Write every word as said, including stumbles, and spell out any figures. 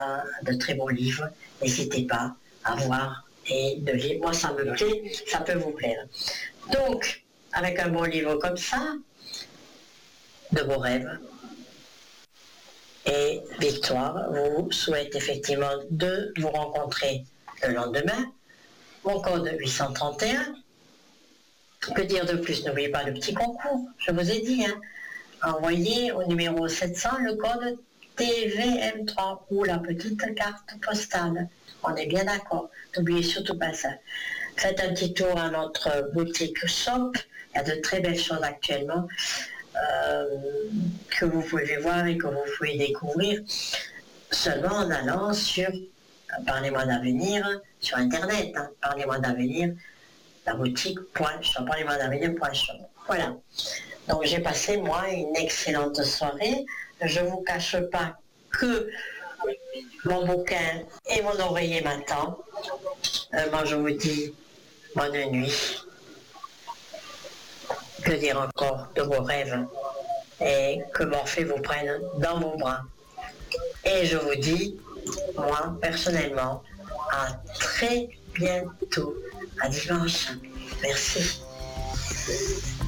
de très bons livres. N'hésitez pas à voir et de lire. Moi, ça me plaît, ça peut vous plaire. Donc, avec un bon livre comme ça, de vos rêves et Victoire vous souhaite effectivement de vous rencontrer le lendemain. Mon code huit cent trente et un. Que dire de plus? N'oubliez pas le petit concours, je vous ai dit. Hein. Envoyez au numéro sept cents le code T V M trois ou la petite carte postale. On est bien d'accord. N'oubliez surtout pas ça. Faites un petit tour à notre boutique shop. Il y a de très belles choses actuellement euh, que vous pouvez voir et que vous pouvez découvrir seulement en allant sur Parlez-moi d'avenir sur Internet. Hein. Parlez-moi d'avenir, la boutique point shop. Parlez-moi d'avenir point shop. Voilà. Donc j'ai passé moi une excellente soirée. Je ne vous cache pas que mon bouquin et mon oreiller m'attendent. Euh, moi je vous dis bonne nuit. Que dire encore de vos rêves et que Morphée vous prenne dans vos bras. Et je vous dis, moi personnellement, à très bientôt. À dimanche. Merci.